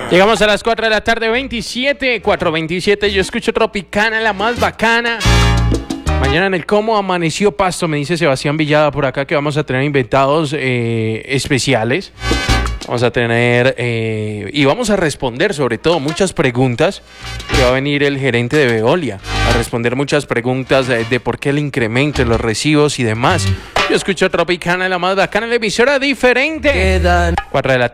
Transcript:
Llegamos a las 4 de la tarde, 4:27. Yo escucho Tropicana, la más bacana. Mañana en el Cómo Amaneció Pasto, me dice Sebastián Villada por acá, que vamos a tener invitados especiales. Vamos a tener y vamos a responder sobre todo muchas preguntas, que va a venir el gerente de Veolia a responder muchas preguntas de por qué el incremento en los recibos y demás. Yo escucho Tropicana, la más bacana, la emisora diferente. 4 de la tarde.